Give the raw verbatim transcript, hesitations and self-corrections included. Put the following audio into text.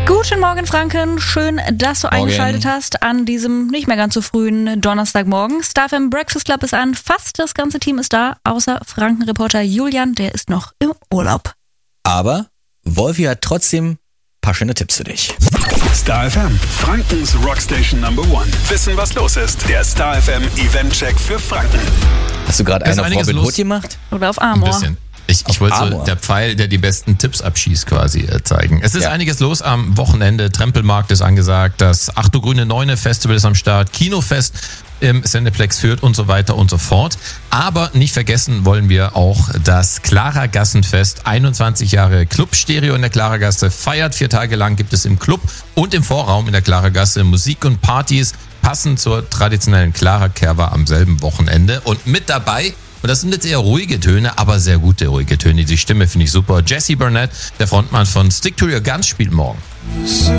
Guten Morgen, Franken. Schön, dass du Morgen. eingeschaltet hast an diesem nicht mehr ganz so frühen Donnerstagmorgen. Star F M Breakfast Club ist an. Fast das ganze Team ist da, außer Franken-Reporter Julian, der ist noch im Urlaub. Aber Wolfi hat trotzdem ein paar schöne Tipps für dich. Star F M, Frankens Rockstation Number One. Wissen, was los ist. Der Star F M Event-Check für Franken. Hast du gerade Da ist einen auf einiges Robin los. Hood gemacht? Oder auf Ein Amor. bisschen. Ich, ich wollte so Amor. der Pfeil, der die besten Tipps abschießt, quasi äh, zeigen. Es ist Ja. einiges los am Wochenende. Trempelmarkt ist angesagt, das Ach du grüne Neune Festival ist am Start, Kinofest im Cineplex führt und so weiter und so fort. Aber nicht vergessen wollen wir auch das Klarergassenfest. einundzwanzig Jahre Club Stereo in der Klarergasse feiert. Vier Tage lang gibt es im Club und im Vorraum in der Klarergasse Musik und Partys, passend zur traditionellen Klarer-Kerwa am selben Wochenende. Und mit dabei, und das sind jetzt eher ruhige Töne, aber sehr gute ruhige Töne. Die Stimme finde ich super. Jesse Burnett, der Frontmann von Stick to Your Guns, spielt morgen.